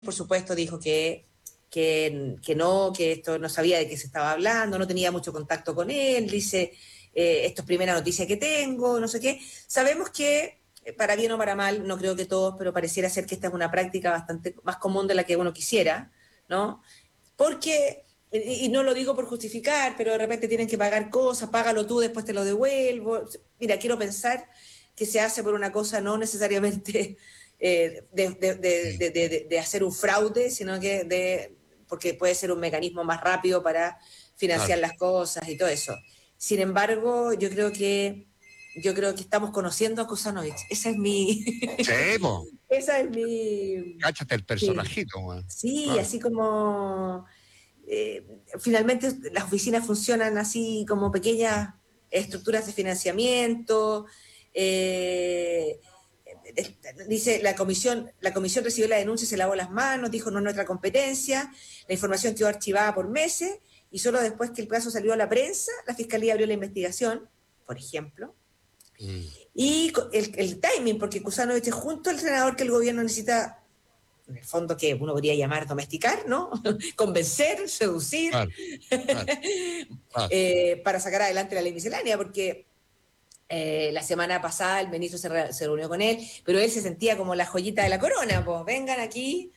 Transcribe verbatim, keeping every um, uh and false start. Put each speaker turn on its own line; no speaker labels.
por supuesto, dijo que, que, que no, que esto no sabía de qué se estaba hablando, no tenía mucho contacto con él, dice, eh, esto es primera noticia que tengo, no sé qué. Sabemos que, eh, para bien o para mal, no creo que todos, pero pareciera ser que esta es una práctica bastante más común de la que uno quisiera, ¿no? Porque, y, y no lo digo por justificar, pero de repente tienen que pagar cosas, págalo tú, después te lo devuelvo. Mira, quiero pensar que se hace por una cosa no necesariamente eh, de, de, de,
Sí,
de, de, de hacer un fraude, sino que de, porque puede ser un mecanismo más rápido para financiar
claro.
las cosas y todo eso. Sin embargo, yo creo que yo creo que estamos conociendo a Kusanovich. Esa es mi
Sí, po,
esa es mi
cáchate el
sí,
personajito, weón.
sí,
Claro.
así como eh, finalmente las oficinas funcionan así como pequeñas estructuras de financiamiento. Eh, dice la comisión, la comisión recibió la denuncia, se lavó las manos, dijo no es nuestra competencia, la información quedó archivada por meses y solo después que el caso salió a la prensa, la fiscalía abrió la investigación, por ejemplo.
Mm.
Y el, el timing, porque Kusanovich es junto al senador que el gobierno necesita, en el fondo, que uno podría llamar domesticar, ¿no? Convencer, seducir,
Claro, claro, claro.
eh, para sacar adelante la ley miscelánea, porque eh, la semana pasada el ministro se, re, se, reunió con él, pero él se sentía como la joyita de la corona, pues vengan aquí,